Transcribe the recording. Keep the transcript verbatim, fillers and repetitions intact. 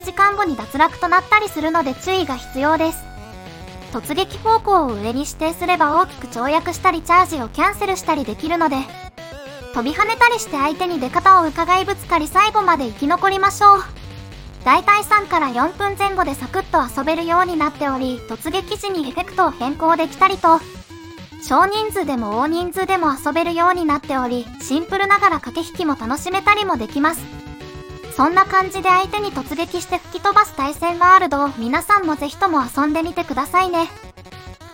時間後に脱落となったりするので注意が必要です。突撃方向を上に指定すれば大きく跳躍したりチャージをキャンセルしたりできるので、飛び跳ねたりして相手に出方を伺いぶつかり最後まで生き残りましょう。だいたいさんからよんぷんぜん後でサクッと遊べるようになっており、突撃時にエフェクトを変更できたりと、少人数でも大人数でも遊べるようになっており、シンプルながら駆け引きも楽しめたりもできます。そんな感じで相手に突撃して吹き飛ばす対戦ワールドを皆さんもぜひとも遊んでみてくださいね。